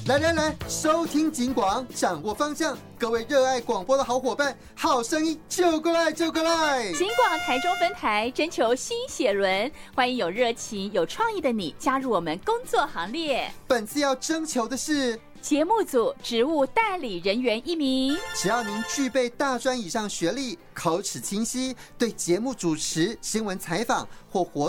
来，收听警广，掌握方向。各位热爱广播的好伙伴，好声音就过来！警广台中分台征求新血轮，欢迎有热情、有创意的你加入我们工作行列。 本次要征求的是节目组职务代理人员1名， 只要您具备大专以上学历，口齿清晰，对节目主持、新闻采访或活